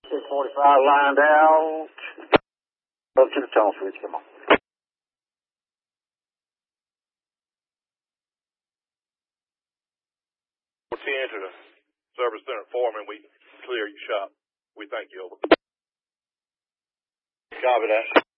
645 lined out. Up to the tone switch, come on. We're 10 to the service center foreman. We clear your shop. We thank you, over. Copy that.